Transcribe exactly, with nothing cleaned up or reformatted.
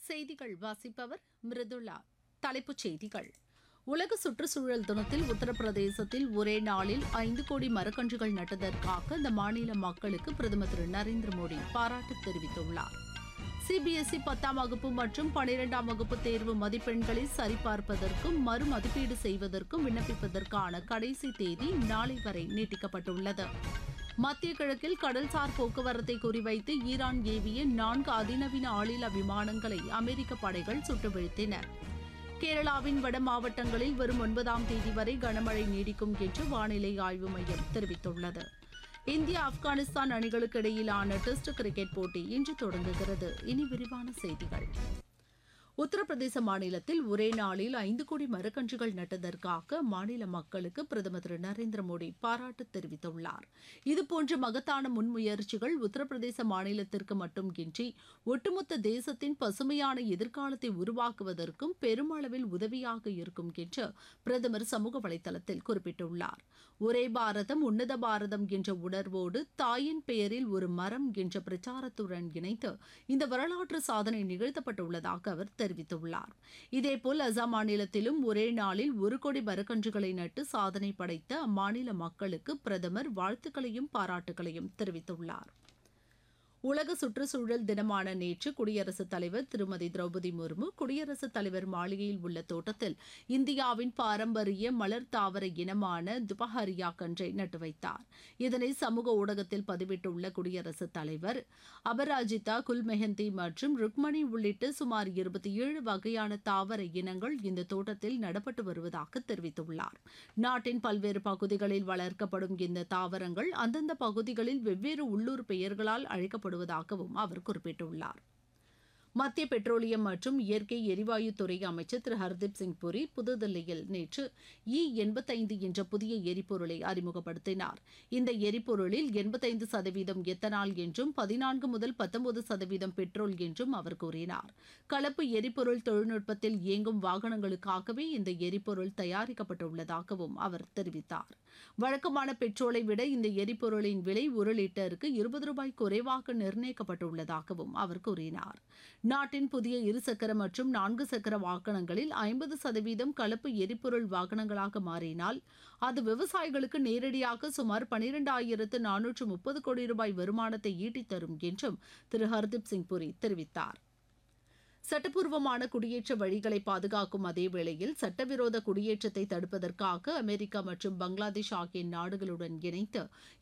செய்திகள் வாசிப்பவர் மிருதுளா. தலைப்புச் செய்திகள்: உலக சுற்றுச்சூழல் தினத்தில் உத்தரப்பிரதேசத்தில் ஒரே நாளில் ஐந்து கோடி மரக்கன்றுகள் நட்டதற்காக அந்த மாநில மக்களுக்கு பிரதமர் திரு நரேந்திர மோடி பாராட்டு தெரிவித்துள்ளார். சிபிஎஸ்இ பத்தாம் வகுப்பு மற்றும் பனிரெண்டாம் வகுப்பு தேர்வு மதிப்பெண்களை சரிபார்ப்பதற்கும் மறு மதிப்பீடு செய்வதற்கும் விண்ணப்பிப்பதற்கான கடைசி தேதி நாளை வரை நீட்டிக்கப்பட்டுள்ளது. மத்திய கிழக்கில் கடல்சார் போக்குவரத்தை குறிவைத்து ஈரான் ஏவிய நான்கு அதிநவீன ஆளில்லா விமானங்களை அமெரிக்க படைகள் சுட்டு வீழ்த்தின. கேரளாவின் வட மாவட்டங்களில் வரும் ஒன்பதாம் தேதி வரை கனமழை நீடிக்கும் என்று வானிலை ஆய்வு மையம் தெரிவித்துள்ளது. இந்தியா ஆப்கானிஸ்தான் அணிகளுக்கு இடையிலான டெஸ்ட் கிரிக்கெட் போட்டி இன்று தொடங்குகிறது. இனி விரிவான செய்திகள். உத்தரப்பிரதேச மாநிலத்தில் ஒரே நாளில் ஐந்து கோடி மரக்கன்றுகள் நட்டதற்காக மாநில மக்களுக்கு பிரதமர் திரு நரேந்திர மோடி பாராட்டு தெரிவித்துள்ளார். இதுபோன்ற மகத்தான முன்முயற்சிகள் உத்தரப்பிரதேச மாநிலத்திற்கு மட்டுமின்றி ஒட்டுமொத்த தேசத்தின் பசுமையான எதிர்காலத்தை உருவாக்குவதற்கும் பெருமளவில் உதவியாக இருக்கும் என்று பிரதமர் சமூக வலைதளத்தில் குறிப்பிட்டுள்ளார். ஒரே பாரதம் உன்னத பாரதம் என்ற உணர்வோடு தாயின் பெயரில் ஒரு மரம் என்ற பிரச்சாரத்துடன் இணைத்து இந்த வரலாற்று சாதனை நிகழ்த்தப்பட்டுள்ளதாக அவர் தெரிவித்துள்ளார். இதேபோல் அசாம் மாநிலத்திலும் ஒரே நாளில் ஒரு கோடி மரக்கன்றுகளை நட்டு சாதனை படைத்த அம்மாநில மக்களுக்கு பிரதமர் வாழ்த்துக்களையும் பாராட்டுகளையும் தெரிவித்துள்ளார். உலக சுற்றுச்சூழல் தினமான நேற்று குடியரசுத் தலைவர் திருமதி திரௌபதி முர்மு குடியரசுத் தலைவர் மாளிகையில் உள்ள தோட்டத்தில் இந்தியாவின் பாரம்பரிய மலர் தாவர இனமான துபஹரியா கன்றை நட்டு வைத்தார். இதனை சமூக ஊடகத்தில் பதிவிட்டுள்ள குடியரசுத் தலைவர், அபராஜிதா, குல்மெஹந்தி மற்றும் ருக்மணி உள்ளிட்ட சுமார் இருபத்தி ஏழு வகையான தாவர இனங்கள் இந்த தோட்டத்தில் நடப்பட்டு வருவதாக தெரிவித்துள்ளார். நாட்டின் பல்வேறு பகுதிகளில் வளர்க்கப்படும் இந்த தாவரங்கள் அந்தந்த பகுதிகளில் வெவ்வேறு உள்ளூர் பெயர்களால் அழைக்கப்படும் வருவதாகவும் அவர் குறிப்பிட்டுள்ளார். மத்திய பெட்ரோலியம் மற்றும் இயற்கை எரிவாயு துறை அமைச்சர் திரு ஹர்தீப் சிங் புரி புதுதில்லியில் நேற்று இ எண்பத்தைந்து என்ற புதிய எரிபொருளை அறிமுகப்படுத்தினார். இந்த எரிபொருளில் எண்பத்தைந்து சதவீதம் எத்தனால் என்றும் பதினான்கு முதல் பத்தொன்பது சதவீதம் பெட்ரோல் என்றும் அவர் கூறினார். கலப்பு எரிபொருள் தொழில்நுட்பத்தில் இயங்கும் வாகனங்களுக்காகவே இந்த எரிபொருள் தயாரிக்கப்பட்டுள்ளதாகவும் அவர் தெரிவித்தார். வழக்கமான பெட்ரோலை விட இந்த எரிபொருளின் விலை ஒரு லிட்டருக்கு இருபது ரூபாய் குறைவாக நிர்ணயிக்கப்பட்டுள்ளதாகவும் அவர் கூறினார். நாட்டின் புதிய இருசக்கர மற்றும் நான்கு சக்கர வாகனங்களில் ஐம்பது சதவீதம் கலப்பு எரிபொருள் வாகனங்களாக மாறினால் அது விவசாயிகளுக்கு நேரடியாக சுமார் பனிரெண்டாயிரத்து நானூற்று முப்பது கோடி ரூபாய் வருமானத்தை ஈட்டித்தரும் என்றும் திரு ஹர்தீப் சிங் புரி தெரிவித்தார். சட்டப்பூர்வமான குடியேற்ற வழிகளை பாதுகாக்கும் அதே வேளையில் சட்டவிரோத குடியேற்றத்தை தடுப்பதற்காக அமெரிக்கா மற்றும் பங்களாதேஷ் ஆகிய நாடுகளுடன் இணைத்து